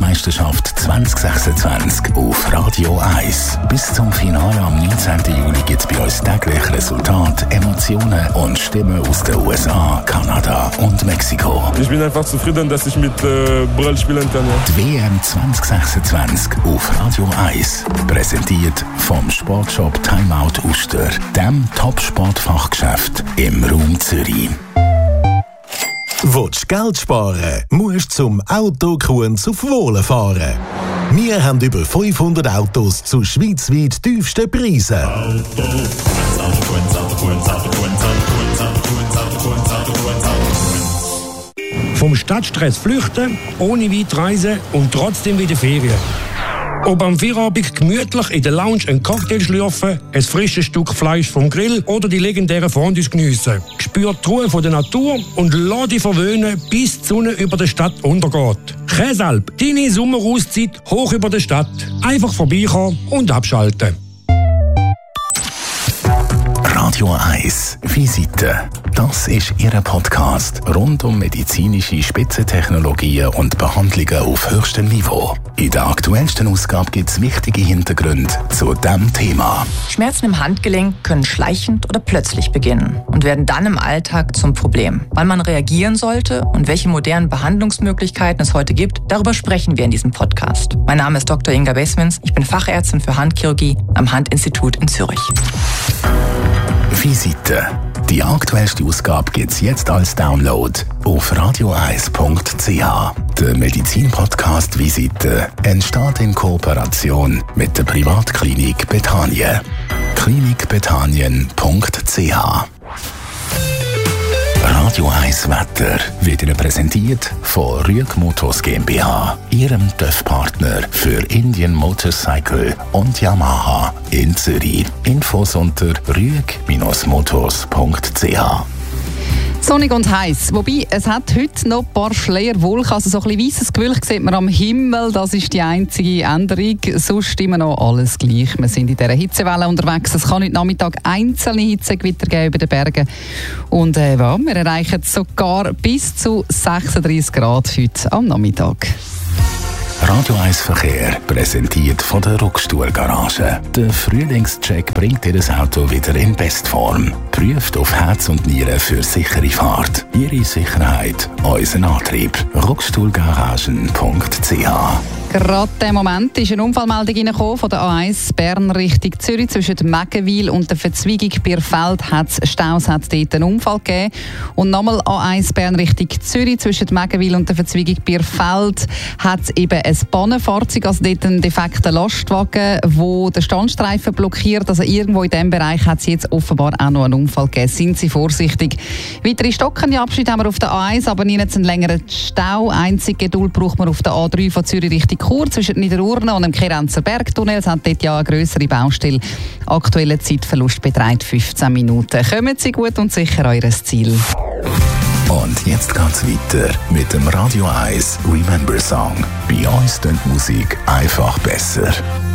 Europameisterschaft 2026 auf Radio 1. Bis zum Finale am 19. Juli gibt es bei uns täglich Resultate, Emotionen und Stimmen aus den USA, Kanada und Mexiko. Ich bin einfach zufrieden, dass ich mit Brüll spielen kann. Ja. Die WM 2026 auf Radio 1. Präsentiert vom Sportshop Timeout Uster, dem Top-Sportfachgeschäft im Raum Zürich. Willst du Geld sparen? Musst zum Autokunz auf Wohlen fahren. Wir haben über 500 Autos zu schweizweit tiefsten Preisen. Vom Stadtstress flüchten, ohne weit reisen und trotzdem wieder Ferien. Ob am Feierabend gemütlich in der Lounge einen Cocktail schlürfen, ein frisches Stück Fleisch vom Grill oder die legendären Fondues geniessen. Spür die Ruhe von der Natur und lass dich verwöhnen, bis die Sonne über der Stadt untergeht. Käsalp, deine Sommerauszeit hoch über der Stadt. Einfach vorbeikommen und abschalten. Radio 1 Visite. Das ist Ihr Podcast rund um medizinische Spitzentechnologien und Behandlungen auf höchstem Niveau. In der aktuellsten Ausgabe gibt es wichtige Hintergründe zu diesem Thema. Schmerzen im Handgelenk können schleichend oder plötzlich beginnen und werden dann im Alltag zum Problem. Wann man reagieren sollte und welche modernen Behandlungsmöglichkeiten es heute gibt, darüber sprechen wir in diesem Podcast. Mein Name ist Dr. Inga Besmins, ich bin Fachärztin für Handchirurgie am Handinstitut in Zürich. Visite. Die aktuellste Ausgabe gibt es jetzt als Download auf radio1.ch. Der Medizin-Podcast Visite entsteht in Kooperation mit der Privatklinik Bethanien. klinikbethanien.ch. Radio 1 Wetter wird Ihnen präsentiert von Rüeg Motors GmbH, Ihrem TÜV-Partner für Indian Motorcycle und Yamaha in Zürich. Infos unter rüeg-motors.ch. Sonnig und heiß. Wobei, es hat heute noch ein paar Schleierwolken, also so ein bisschen weisses Gewölk sieht man am Himmel. Das ist die einzige Änderung. Sonst immer noch alles gleich. Wir sind in dieser Hitzewelle unterwegs. Es kann heute Nachmittag einzelne Hitzegewitter geben über den Bergen. Und wir erreichen sogar bis zu 36 Grad heute am Nachmittag. Radio 1 Verkehr präsentiert von der Ruckstuhl-Garage. Der Frühlingscheck bringt Ihr Auto wieder in Bestform. Prüft auf Herz und Nieren für sichere Fahrt. Ihre Sicherheit, unseren Antrieb. Ruckstuhlgaragen.ch. Gerade im Moment ist eine Unfallmeldung reingekommen von der A1 Bern Richtung Zürich. Zwischen Meggenwil und der Verzweigung Bierfeld hat es Staus, hat dort einen Unfall gegeben. Und nochmal A1 Bern Richtung Zürich. Zwischen Meggenwil und der Verzweigung Bierfeld hat es eben ein Bahnenfahrzeug, also dort einen defekten Lastwagen, wo den Standstreifen blockiert. Also irgendwo in diesem Bereich hat es jetzt offenbar auch noch einen Unfall gegeben. Sind Sie vorsichtig. Weitere stockende Abschnitte haben wir auf der A1, aber nicht einen längeren Stau. Einzige Geduld braucht man auf der A3 von Zürich Richtung Chur zwischen Niederurne und dem Kerenzer Bergtunnel. Es hat dort ja eine grössere Baustelle. Aktueller Zeitverlust beträgt 15 Minuten. Kommen Sie gut und sicher an Ihr Ziel. Und jetzt geht's weiter mit dem Radio 1 Remember Song. Bei uns klingt Musik einfach besser.